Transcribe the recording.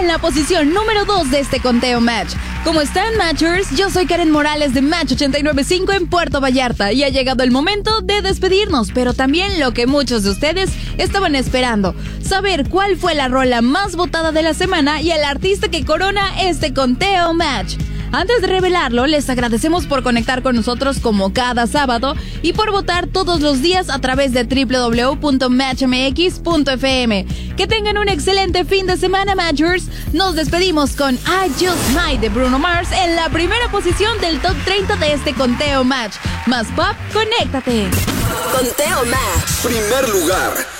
en la posición número 2 de este conteo Match. ¿Cómo están, Matchers? Yo soy Karen Morales de Match 89.5 en Puerto Vallarta y ha llegado el momento de despedirnos, pero también lo que muchos de ustedes estaban esperando, saber cuál fue la rola más votada de la semana y el artista que corona este conteo Match. Antes de revelarlo, les agradecemos por conectar con nosotros como cada sábado y por votar todos los días a través de www.matchmx.fm. Que tengan un excelente fin de semana, Matchers. Nos despedimos con I Just Might de Bruno Mars en la primera posición del top 30 de este conteo Match. Más pop, conéctate. Conteo Match. Primer lugar.